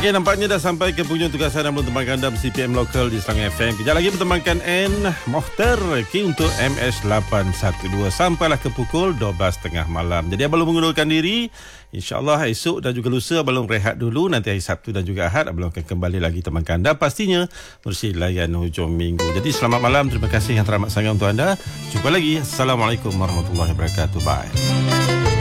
Okey, nampaknya dah sampai ke penghujung tugas saya dan teman anda CPM Lokal di Selangor FM. Kejap lagi bertemankan N Mohtar untuk MS812 sampailah ke pukul 12.30 malam. Jadi abang mengundurkan diri. InsyaAllah esok dan juga lusa abang rehat dulu. Nanti hari Sabtu dan juga Ahad abang akan kembali lagi temankan anda. Pastinya bersih layan hujung minggu. Jadi selamat malam. Terima kasih yang teramat sangat untuk anda. Jumpa lagi. Assalamualaikum warahmatullahi wabarakatuh. Bye.